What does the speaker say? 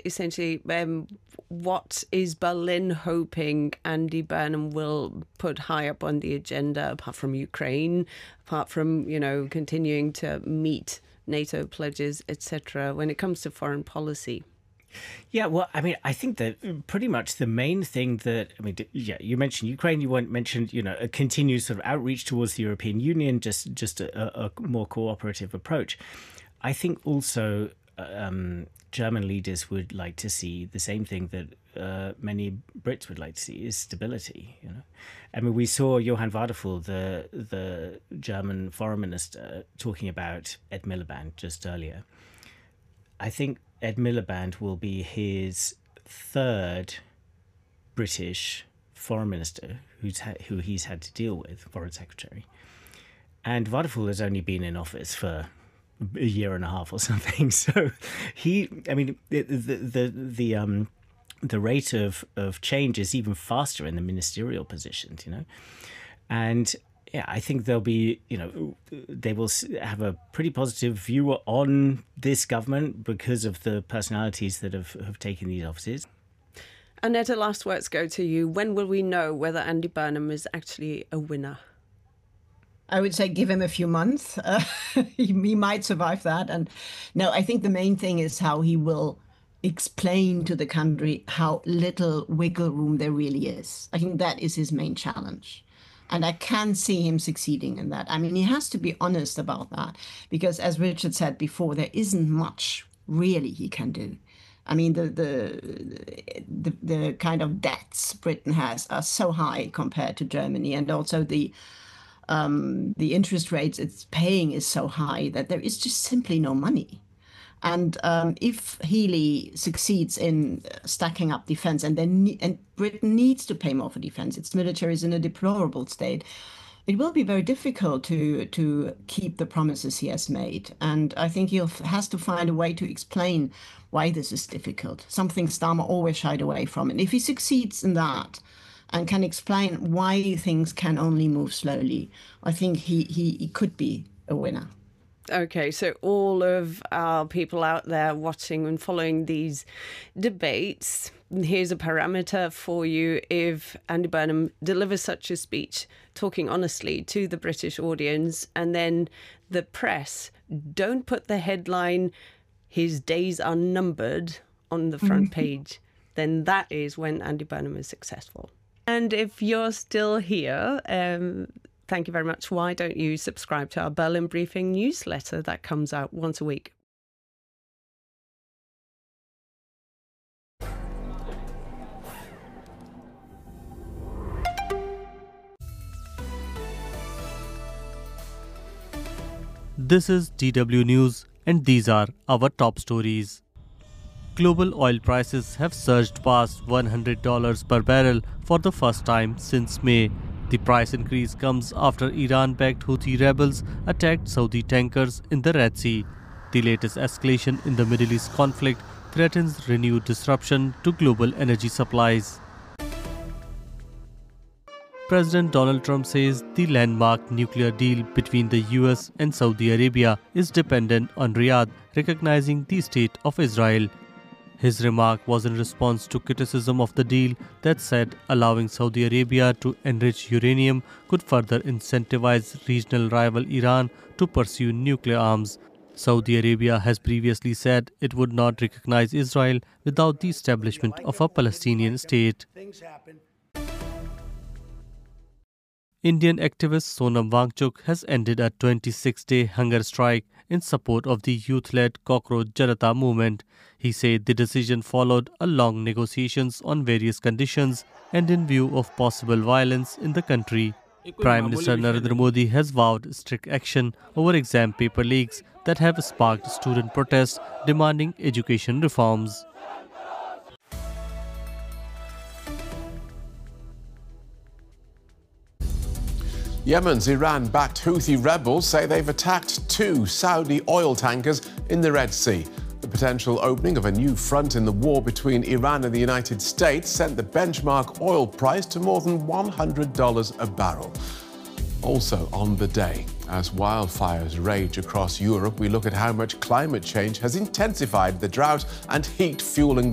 essentially, what is Berlin hoping Andy Burnham will put high up on the agenda, apart from Ukraine, apart from, continuing to meet NATO pledges, etc., when it comes to foreign policy? Yeah, well, I mean, I think that pretty much the main thing you mentioned Ukraine, you mentioned, a continued sort of outreach towards the European Union, just a more cooperative approach. I think also German leaders would like to see the same thing that many Brits would like to see, is stability. I mean, we saw Johann Wadephul, the German foreign minister, talking about Ed Miliband just earlier. I think Ed Miliband will be his third British foreign minister who he's had to deal with, foreign secretary. And Wadephul has only been in office for a year and a half or something. So the rate of change is even faster in the ministerial positions, And yeah, I think they'll be, they will have a pretty positive view on this government because of the personalities that have taken these offices. Annette, last words go to you. When will we know whether Andy Burnham is actually a winner? I would say give him a few months. He might survive that. And no, I think the main thing is how he will explain to the country how little wiggle room there really is. I think that is his main challenge. And I can see him succeeding in that. I mean, he has to be honest about that, because as Richard said before, there isn't much really he can do. I mean, the kind of debts Britain has are so high compared to Germany, and also the interest rates it's paying is so high that there is just simply no money. And if Healey succeeds in stacking up defense, and Britain needs to pay more for defense, its military is in a deplorable state, it will be very difficult to keep the promises he has made. And I think he has to find a way to explain why this is difficult, something Starmer always shied away from. And if he succeeds in that and can explain why things can only move slowly, I think he could be a winner. Okay, so all of our people out there watching and following these debates, here's a parameter for you. If Andy Burnham delivers such a speech, talking honestly to the British audience, and then the press don't put the headline, "His days are numbered," on the front page, then that is when Andy Burnham is successful. And if you're still here, thank you very much. Why don't you subscribe to our Berlin Briefing newsletter that comes out once a week? This is DW News, and these are our top stories. Global oil prices have surged past $100 per barrel for the first time since May. The price increase comes after Iran-backed Houthi rebels attacked Saudi tankers in the Red Sea. The latest escalation in the Middle East conflict threatens renewed disruption to global energy supplies. President Donald Trump says the landmark nuclear deal between the US and Saudi Arabia is dependent on Riyadh recognizing the state of Israel. His remark was in response to criticism of the deal that said allowing Saudi Arabia to enrich uranium could further incentivize regional rival Iran to pursue nuclear arms. Saudi Arabia has previously said it would not recognize Israel without the establishment of a Palestinian state. Indian activist Sonam Wangchuk has ended a 26-day hunger strike in support of the youth-led Cockroach Janata movement. He said the decision followed a long negotiations on various conditions and in view of possible violence in the country. Prime Minister Narendra Modi has vowed strict action over exam paper leaks that have sparked student protests demanding education reforms. Yemen's Iran-backed Houthi rebels say they've attacked 2 Saudi oil tankers in the Red Sea. The potential opening of a new front in the war between Iran and the United States sent the benchmark oil price to more than $100 a barrel. Also on the day, as wildfires rage across Europe, we look at how much climate change has intensified the drought and heat fueling